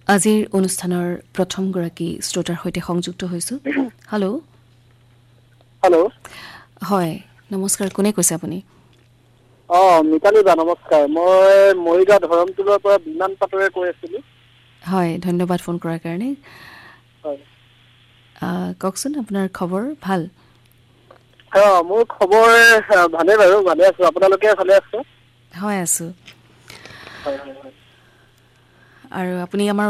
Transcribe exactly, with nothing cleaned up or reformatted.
আজিৰ অনুষ্ঠানৰ প্ৰথম গৰাকী শ্ৰোতাৰ সৈতে সংযুক্ত হৈছো। হেল্ল' হেল্ল' হয় নমস্কাৰ, কোনে কৈছে আপুনি? অ মিতালী বা নমস্কাৰ, মই মৰিগাঁও ধৰমটোলৰ পৰা বিমান পাটৰে কৈ আছিলো। হয় ধন্যবাদ ফোন কৰাৰ কাৰণে। হয় কওকচোন আপোনাৰ খবৰ ভাল? অ মোৰ খবৰ ভালে বাৰু, ভালে আছো। আপোনালোকে ভালে আছে? হয় আছো। হয় হয় হয়। আৰু আপুনি আমাৰ